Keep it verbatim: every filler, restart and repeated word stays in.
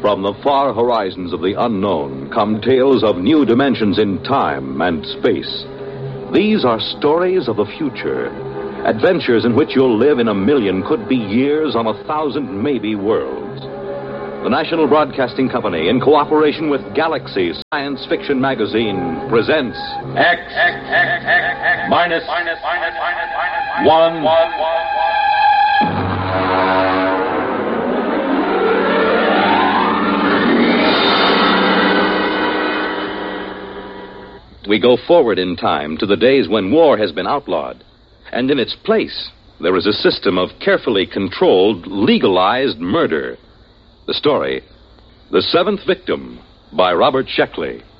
From the far horizons of the unknown come tales of new dimensions in time and space. These are stories of the future, adventures in which you'll live in a million, could be years, on a thousand maybe worlds. The National Broadcasting Company, in cooperation with Galaxy Science Fiction Magazine, presents X, X, X, X, X minus, minus, minus, minus, minus, one, one, one, one. We go forward in time to the days when war has been outlawed, and in its place, there is a system of carefully controlled, legalized murder. The story, The Seventh Victim, by Robert Sheckley.